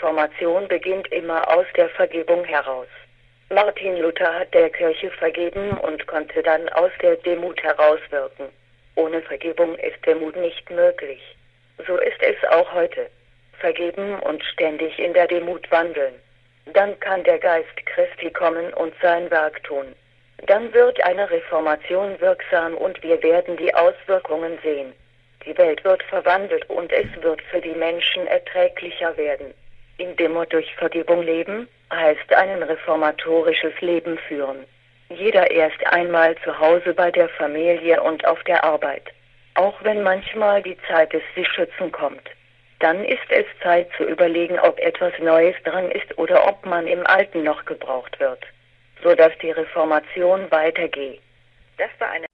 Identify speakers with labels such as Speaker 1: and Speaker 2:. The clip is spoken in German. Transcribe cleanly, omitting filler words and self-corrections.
Speaker 1: Reformation beginnt immer aus der Vergebung heraus. Martin Luther hat der Kirche vergeben und konnte dann aus der Demut herauswirken. Ohne Vergebung ist Demut nicht möglich. So ist es auch heute. Vergeben und ständig in der Demut wandeln. Dann kann der Geist Christi kommen und sein Werk tun. Dann wird eine Reformation wirksam und wir werden die Auswirkungen sehen. Die Welt wird verwandelt und es wird für die Menschen erträglicher werden. In Demut durch Vergebung leben, heißt ein reformatorisches Leben führen. Jeder erst einmal zu Hause bei der Familie und auf der Arbeit. Auch wenn manchmal die Zeit des Sich-Schützen kommt. Dann ist es Zeit zu überlegen, ob etwas Neues dran ist oder ob man im Alten noch gebraucht wird. Sodass die Reformation weitergeht. Das war eine